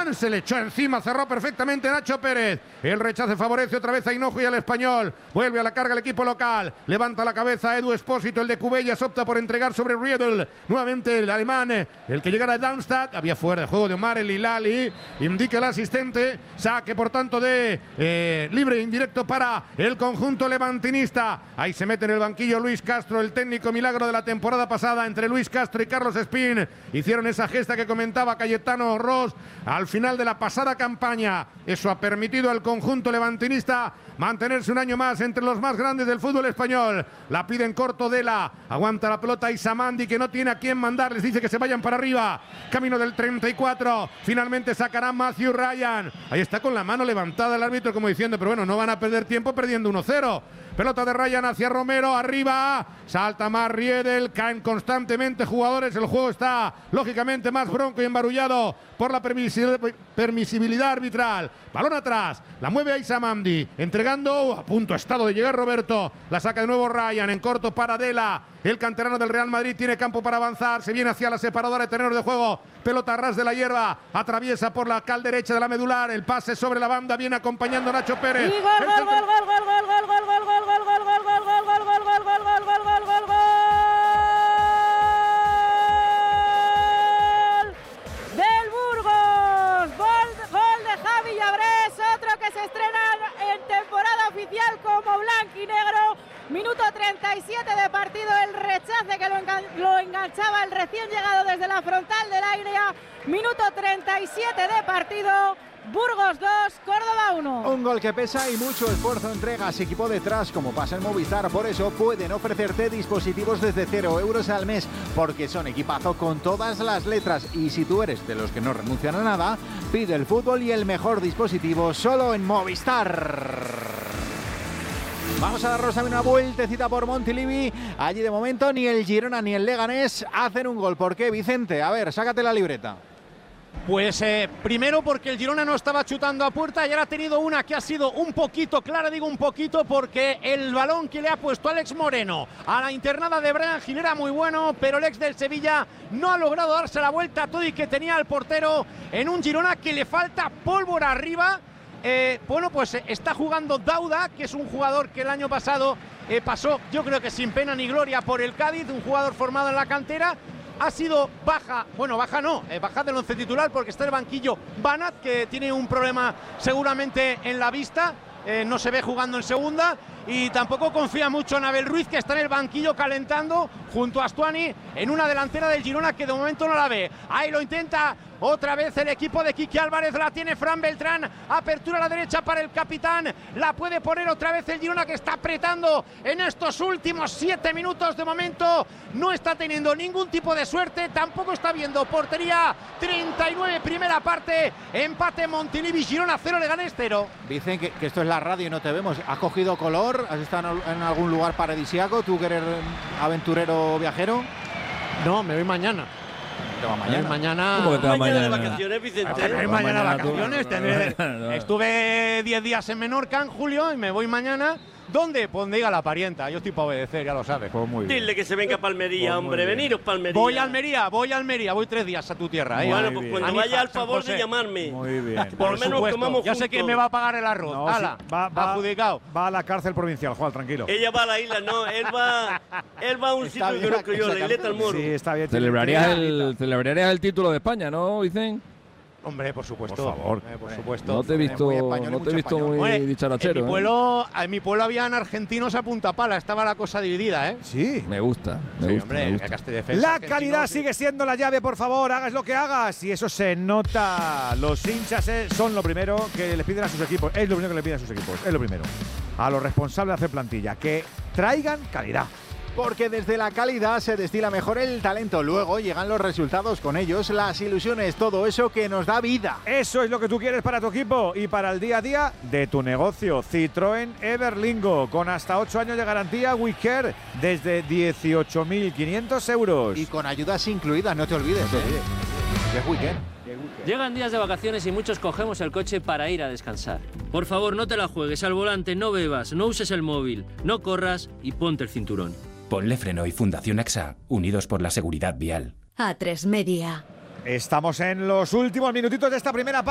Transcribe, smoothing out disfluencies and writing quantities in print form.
alemán, se le echó encima, cerró perfectamente Nacho Pérez. El rechace favorece otra vez a Hinojo y al Español. Vuelve a la carga el equipo local. Levanta la cabeza Edu Espósito, el de Cubellas, opta por entregar sobre Riedel. Nuevamente el alemán, el que llegara a Darmstadt. Había fuera de juego de Omar El Hilali. Indica el asistente. Saque por tanto de libre indirecto para el conjunto levantinista. Ahí se mete en el banquillo Luis Castro, el técnico milagro de la temporada pasada. Entre Luis Castro y Carlos Espín hicieron esa gesta que comentaba Cayetano Ross al final de la pasada campaña. Eso ha permitido al conjunto levantinista mantenerse un año más entre los más grandes del fútbol español. La pide en corto Dela, aguanta la pelota Isamandi, que no tiene a quién mandar, les dice que se vayan para arriba. Camino del 34, finalmente sacará Matthew Ryan. Ahí está con la mano levantada el árbitro como diciendo, pero bueno, no van a perder tiempo perdiendo 1-0. Pelota de Ryan hacia Romero, arriba, salta más Riedel, caen constantemente jugadores, el juego está lógicamente más bronco y embarullado por la permisibilidad arbitral. Balón atrás, la mueve a Isamandi, entregando, a punto ha estado de llegar Roberto, la saca de nuevo Ryan, en corto para Dela, el canterano del Real Madrid tiene campo para avanzar, se viene hacia la separadora de terreno de juego, pelota a ras de la hierba, atraviesa por la cal derecha de la medular, el pase sobre la banda, viene acompañando a Nacho Pérez. Y del Burgos, gol de Javi Llabrés, otro que se estrena en temporada oficial como blanquinegro. Minuto 37 de partido, el rechace que lo enganchaba el recién llegado desde la frontal del área. Minuto 37 de partido. Burgos 2, Córdoba 1. Un gol que pesa y mucho esfuerzo entregas equipo detrás, como pasa en Movistar. Por eso pueden ofrecerte dispositivos desde 0 euros al mes, porque son equipazo con todas las letras. Y si tú eres de los que no renuncian a nada, pide el fútbol y el mejor dispositivo solo en Movistar. Vamos a darnos también una vueltecita por Montilivi. Allí de momento ni el Girona ni el Leganés hacen un gol. ¿Por qué, Vicente? A ver, sácate la libreta. Pues primero porque el Girona no estaba chutando a puerta y ahora ha tenido una que ha sido un poquito clara, digo un poquito porque el balón que le ha puesto Alex Moreno a la internada de Brian Gil era muy bueno, pero el ex del Sevilla no ha logrado darse la vuelta a todo y que tenía al portero en un Girona que le falta pólvora arriba. Bueno, pues está jugando Dauda, que es un jugador que el año pasado pasó, yo creo que sin pena ni gloria por el Cádiz, un jugador formado en la cantera. Ha sido baja, bueno, baja no, baja del once titular porque está en el banquillo Banat, que tiene un problema seguramente en la vista, no se ve jugando en segunda, y tampoco confía mucho en Abel Ruiz, que está en el banquillo calentando junto a Astuani en una delantera del Girona que de momento no la ve. Ahí lo intenta otra vez el equipo de Quique Álvarez, la tiene Fran Beltrán, apertura a la derecha para el capitán, la puede poner otra vez el Girona, que está apretando en estos últimos 7 minutos. De momento no está teniendo ningún tipo de suerte, tampoco está viendo portería. 39 primera parte, empate Montilivi, Girona 0, Leganés 0. Dicen que esto es la radio y no te vemos. ¿Has cogido color? ¿Has estado en algún lugar paradisíaco? ¿Tú que eres aventurero viajero? No, me voy mañana. ¿Te va mañana? Mañana. ¿Cómo que te va mañana? de vacaciones, Vicente. Mañana vacaciones. No. Estuve 10 días en Menorca en julio y me voy mañana. ¿Dónde? Pues donde diga la parienta. Yo estoy para obedecer, ya lo sabes. Pues muy bien. Dile que se venga a Palmería, Pues hombre. Veniros Palmería. Voy a Almería, voy 3 días a tu tierra. Bueno, Muy pues bien. cuando Anija, vaya al San favor José. de llamarme. Muy bien. Por lo menos supuesto. comamos Ya sé juntos. quién me va a pagar el arroz. No, Hala, sí, va adjudicado. a la cárcel provincial, Juan, tranquilo. Ella va a la isla, no. Él va a un Está sitio que bien conozco yo, esa la isleta al Moro. Sí, está bien. Celebrarías el título de España, ¿no, Vicente? Hombre, por supuesto. Por favor. Por supuesto. No te he visto muy español y no te mucho he visto español. muy Oye, dicharachero. en mi pueblo habían argentinos a punta pala, estaba la cosa dividida, ¿eh? Sí. Me gusta, Sí, me gusta. hombre, me gusta. que Castell-Defensa, La argentinos, calidad sí. sigue siendo la llave, por favor, hagas lo que hagas. Y eso se nota. Los hinchas son lo primero que le piden a sus equipos. Es lo primero que le piden a sus equipos. Es lo primero. A los responsables de hacer plantilla. Que traigan calidad. Porque desde la calidad se destila mejor el talento. Luego llegan los resultados, con ellos las ilusiones, todo eso que nos da vida. Eso es lo que tú quieres para tu equipo y para el día a día de tu negocio. Citroën Everlingo, con hasta 8 años de garantía WeCare, desde 18.500 euros. Y con ayudas incluidas, no te olvides. Es weekend. Llegan días de vacaciones y muchos cogemos el coche para ir a descansar. Por favor, no te la juegues al volante, no bebas, no uses el móvil, no corras y ponte el cinturón. Ponle Freno y Fundación AXA, unidos por la seguridad vial. A3 Media. Estamos en los últimos minutitos de esta primera parte.